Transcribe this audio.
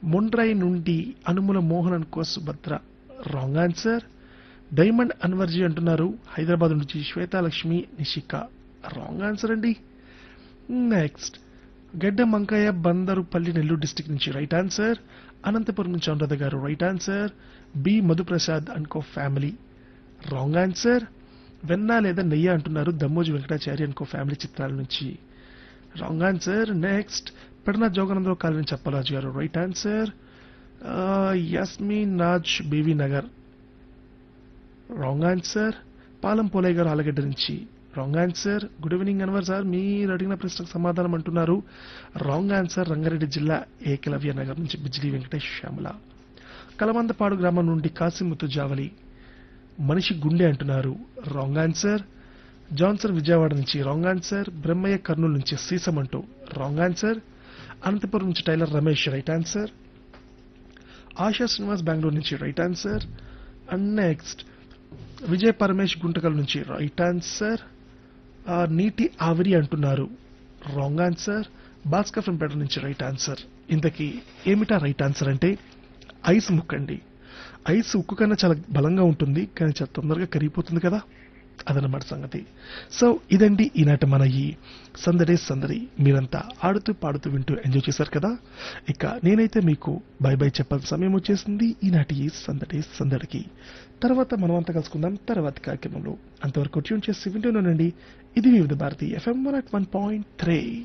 ముండ్రై నుండి అనుముల మోహన్ అనుకో Subhadra wrong answer. Diamond అన్వర్జీ అంటున్నారు హైదరాబాద్ నుంచి శ్వేతాలక్ష్మి నిషిక రాంగ్ ఆన్సర్ అండి. నెక్స్ట్ గడ్డ మంకయ్య బందరుపల్లి నెల్లూరు డిస్టిక్ నుంచి రైట్ ఆన్సర్. అనంతపురం నుంచి అనురాధ గారు రైట్ ఆన్సర్. బి మధుప్రసాద్ అనుకో ఫ్యామిలీ రాంగ్ ఆన్సర్. వెన్న లేదా నెయ్యి అంటున్నారు దమ్మోజి వెంకటాచారి అనుకో ఫ్యామిలీ చిత్రాల నుంచి wrong answer. Next Pedana Jogananda Rao colony చెప్పరాజు గారు right answer. యస్మిన్ Naaz BV Nagar wrong answer. పాలం పోలయ్య గారు ఆలగడ్డ నుంచి wrong answer. Good evening Anwar sir, మీరు అడిగిన ప్రశ్నకు సమాధానం అంటున్నారు రాంగ్ ఆన్సర్. రంగారెడ్డి జిల్లా ఏకలవ్య నగర్ నుంచి బిజ్లీ వెంకటేష్ శ్యామల. కలమందపాడు గ్రామం నుండి కాసిముత్తు జావలి మనిషి గుండె అంటున్నారు రాంగ్ ఆన్సర్. జాన్సన్ విజయవాడ నుంచి రాంగ్ ఆన్సర్. బ్రహ్మయ్య కర్నూలు నుంచి సీసం అంటూ రాంగ్ ఆన్సర్. అనంతపురం నుంచి tailor Ramesh right answer. ASHA Srinivas Bengaluru నుంచి right answer. And next Vijay Paramesh Guntakal నుంచి రైట్ ఆన్సర్. నీటి ఆవిరి అంటున్నారు రాంగ్ ఆన్సర్. భాస్కర్ ఫ్రం పేట నుంచి రైట్ ఆన్సర్. ఇంతకీ ఏమిటా రైట్ ఆన్సర్ అంటే ఐస్ ముక్క అండి. ఐస్ ఉక్కు కన్నా చాలా బలంగా ఉంటుంది కానీ చాలా తొందరగా కరిగిపోతుంది కదా, అదనమాట సంగతి. సో ఇదండి ఈనాటి మన ఈ సందడే సందడి. మీరంతా ఆడుతూ పాడుతూ వింటూ ఎంజాయ్ చేశారు కదా. ఇక నేనైతే మీకు బై బై చెప్పాల్సిన సమయం వచ్చేసింది ఈనాటి ఈ సందడే సందడికి. తర్వాత మనమంతా కలుసుకుందాం తర్వాత కార్యక్రమంలో. అంతవరకు ట్యూన్ చేసి వింటూనండి. ఇది వివిధ భారతి FM 101.3.